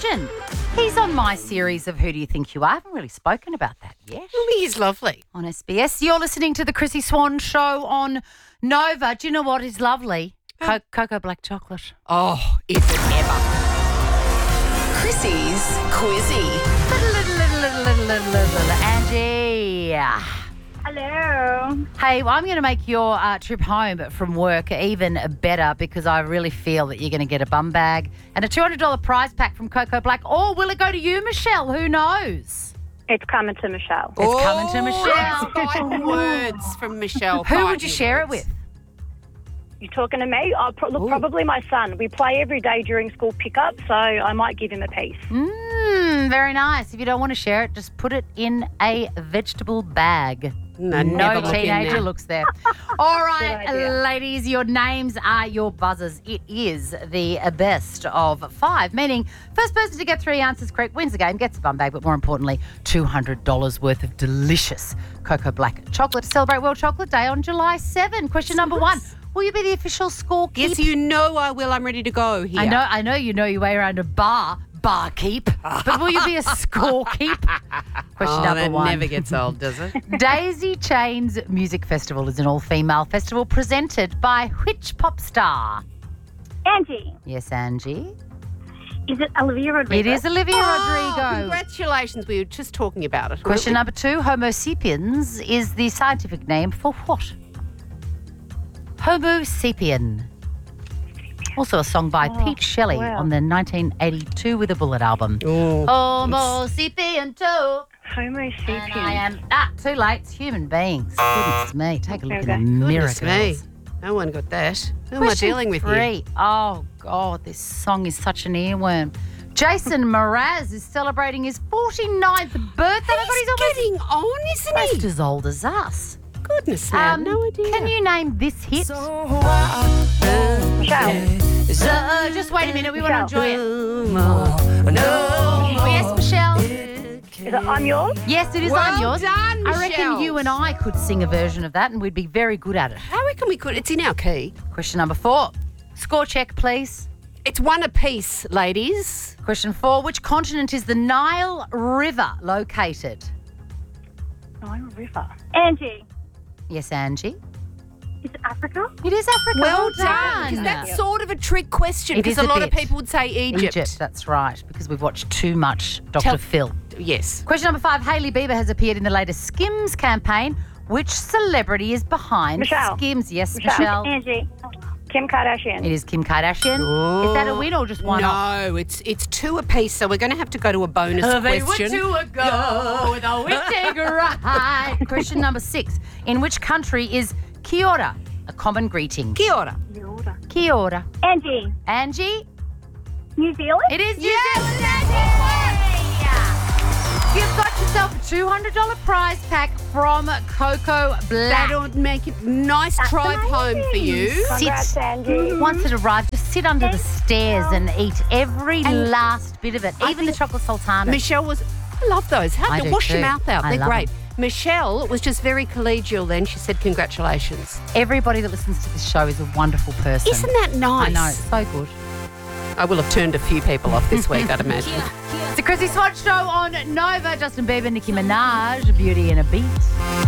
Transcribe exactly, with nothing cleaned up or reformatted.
Legend. He's on my series of Who Do You Think You Are? I haven't really spoken about that yet. He's lovely. On S B S. You're listening to the Chrissy Swan Show on Nova. Do you know what is lovely? Co- Cocoa Black Chocolate. Oh, is it ever? Chrissy's Quizzy. Little, little, little, little, little, little, little, little Angie. Hello. Hey, well, I'm going to make your uh, trip home from work even better because I really feel that you're going to get a bum bag and a two hundred dollars prize pack from Cocoa Black. Or will it go to you, Michelle? Who knows? It's coming to Michelle. It's coming to Michelle. Five words from Michelle. Who Five would you share it words. with? You talking to me? Oh, pro- look, Ooh. probably my son. We play every day during school pickup, so I might give him a piece. Mmm, very nice. If you don't want to share it, just put it in a vegetable bag. No, never No look in teenager there. looks there. All right, Good idea. ladies, your names are your buzzers. It is the best of five, meaning first person to get three answers correct wins the game, gets a bum bag, but more importantly, two hundred dollars worth of delicious Cocoa Black chocolate to celebrate World Chocolate Day on July seventh. Question number one. Will you be the official scorekeeper? Yes, you know I will. I'm ready to go here. I know, I know you know your way around a bar, barkeep, but will you be a scorekeep? Question Oh, number that one. never gets old, does it? Daisy Chain's Music Festival is an all-female festival presented by which pop star? Angie, Yes, Angie. is it Olivia Rodrigo? It is Olivia Oh, Rodrigo. congratulations. We were just talking about it. Question weren't number two. Homo sapiens is the scientific name for what? Homo sapien. Also a song by Pete Shelley wow. on the nineteen eighty-two With a Bullet album. we? Oh. Homo sapien too. Homo And I sapien. am, ah, too late. It's human beings. Goodness me. Take a look Okay. in the mirror, Goodness me. girls. No one got that. Who am I Question dealing with three. here? Oh, God, this song is such an earworm. Jason Mraz is celebrating his forty-ninth birthday. Oh my God, He's almost getting on, isn't almost he? as old as us. Goodness, I had no idea. Can you name this hit? Michelle. Uh, just wait a minute. We want to enjoy it. Oh, no. Yes, Michelle. Is it I'm yours? Yes, it is Well on yours. done, I reckon Michelle. you and I could sing a version of that and we'd be very good at it. I reckon we could. It's in our key. Question number four. Score check, please. It's one apiece, ladies. Question four. Which continent is the Nile River located? Nile River. Angie, Yes, Angie. is it Africa? It is Africa. Well done. done. Because that's sort of a trick question. It Because is a a lot of bit. people would say Egypt. Egypt, that's right, because we've watched too much Doctor Tell- Phil. Yes. Question number five. Hailey Bieber has appeared in the latest Skims campaign. Which celebrity is behind Michelle. Skims? Yes, Michelle. Michelle. Angie. Kim Kardashian. It is Kim Kardashian. Is that a win or just one off? No, it's it's two apiece, so we're going to have to go to a bonus question. ago with a witty ride. Question number six. In which country is Kia ora a common greeting? Kia ora. Yoda. Kia ora. Angie, Angie? New Zealand? It is New Zealand, Angie. You've got yourself a two hundred dollars prize pack from Cocoa Black. That'll make it nice drive home for you. Congrats, Sit. Angie. Once it arrives, just sit under the stairs and eat every And last bit of it, I even the think chocolate sultana. Michelle was, I love those. How I to do wash your too. mouth out. I They're love great. them. Michelle was just very collegial then. She said, congratulations. Everybody that listens to this show is a wonderful person. Isn't that nice? I know, it's so good. I will have turned a few people off this week, I'd imagine. It's the Chrissy Swatch Show on Nova. Justin Bieber, Nicki Minaj, Beauty and a Beat.